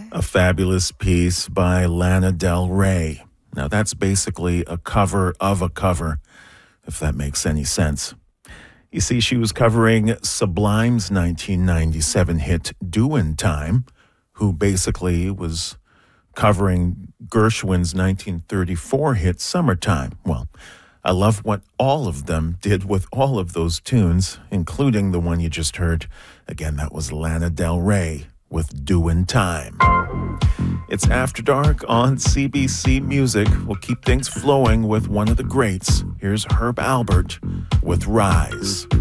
A fabulous piece by Lana Del Rey. Now, that's basically a cover of a cover, if that makes any sense. You see, she was covering Sublime's 1997 hit Doin' Time, who basically was covering Gershwin's 1934 hit Summertime. Well, I love what all of them did with all of those tunes, including the one you just heard. Again, that was Lana Del Rey with Doin' Time. It's After Dark on CBC Music. We'll keep things flowing with one of the greats. Here's Herb Alpert with Rise.